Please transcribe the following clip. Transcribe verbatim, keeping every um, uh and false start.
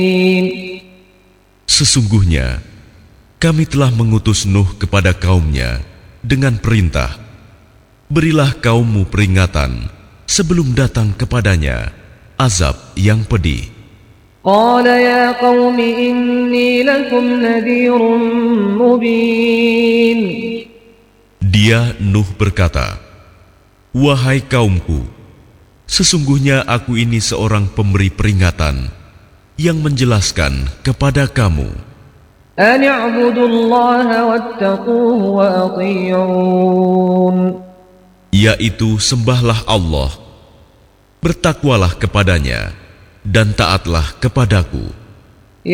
Sesungguhnya kami telah mengutus Nuh kepada kaumnya dengan perintah, berilah kaummu peringatan sebelum datang kepadanya azab yang pedih. قال يا قوم إني لكم نذير مبين. Dia Nuh berkata, wahai kaumku, sesungguhnya aku ini seorang pemberi peringatan yang menjelaskan kepada kamu. أن اعبدوا الله واتقوه وأطيعون. Yaitu sembahlah Allah, bertakwalah kepadanya, dan taatlah kepadaku.